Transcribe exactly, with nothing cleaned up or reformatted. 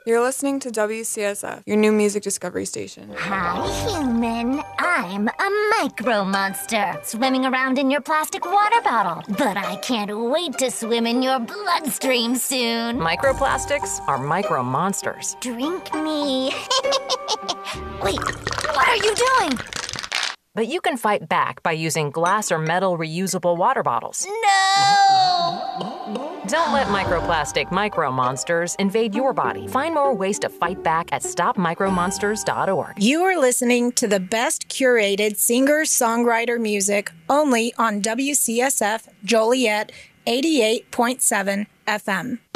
You're listening to W C S F, your new music discovery station. Hi, human. I'm a micro monster, swimming around in your plastic water bottle. But I can't wait to swim in your bloodstream soon. Microplastics are micro monsters. Drink me. Wait, what are you doing? But you can fight back by using glass or metal reusable water bottles. No! Don't let microplastic micro monsters invade your body. Find more ways to fight back at stop micro monsters dot org. You are listening to the best curated singer-songwriter music only on W C S F Joliet eighty-eight point seven F M.